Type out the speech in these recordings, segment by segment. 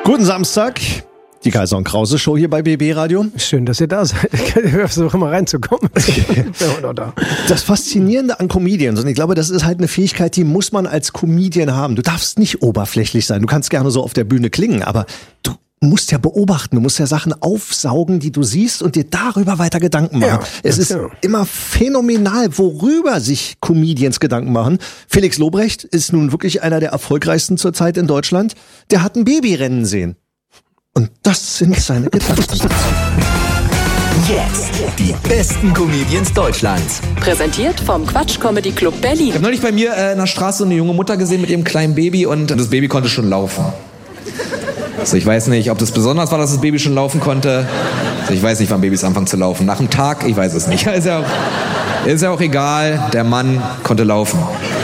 Guten Samstag, die Kaiser und Krause Show hier bei BB Radio. Schön, dass ihr da seid. Ich versuche immer reinzukommen. Das Faszinierende an Comedians, und ich glaube, das ist halt eine Fähigkeit, die muss man als Comedian haben. Du darfst nicht oberflächlich sein, du kannst gerne so auf der Bühne klingen, aber du musst ja beobachten, du musst ja Sachen aufsaugen, die du siehst und dir darüber weiter Gedanken machen. Ja, es ist immer phänomenal, worüber sich Comedians Gedanken machen. Felix Lobrecht ist nun wirklich einer der erfolgreichsten zurzeit in Deutschland. Der hat ein Babyrennen sehen. Und das sind seine Gedanken. Jetzt die besten Comedians Deutschlands. Präsentiert vom Quatsch Comedy Club Berlin. Ich habe neulich bei mir in der Straße eine junge Mutter gesehen mit ihrem kleinen Baby und das Baby konnte schon laufen. Also ich weiß nicht, ob das besonders war, dass das Baby schon laufen konnte. Also ich weiß nicht, wann Babys anfangen zu laufen. Nach dem Tag? Ich weiß es nicht. Ist ja auch egal. Der Mann konnte laufen.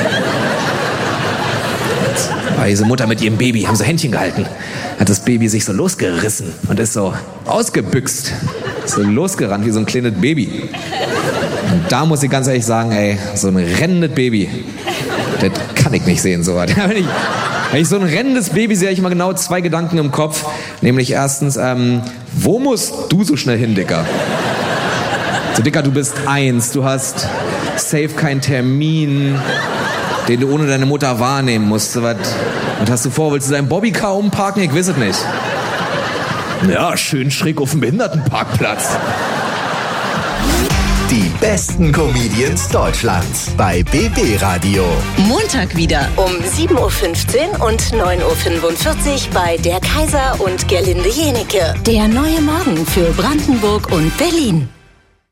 Aber diese Mutter mit ihrem Baby haben so Händchen gehalten. Hat das Baby sich so losgerissen und ist so ausgebüxt. So losgerannt wie so ein kleines Baby. Und da muss ich ganz ehrlich sagen, ey, so ein rennendes Baby, das kann ich nicht sehen, so was. Wenn ich so ein rennendes Baby sehe, habe ich immer genau 2 Gedanken im Kopf. Nämlich erstens, wo musst du so schnell hin, Dicker? So, Dicker, du bist 1, du hast safe keinen Termin, den du ohne deine Mutter wahrnehmen musst. So was. Und hast du vor, willst du deinen Bobbycar umparken? Ich weiß es nicht. Ja, schön schräg auf dem Behindertenparkplatz. Die besten Comedians Deutschlands bei BB Radio. Montag wieder um 7.15 Uhr und 9.45 Uhr bei der Kaiser und Gerlinde Jenecke. Der neue Morgen für Brandenburg und Berlin.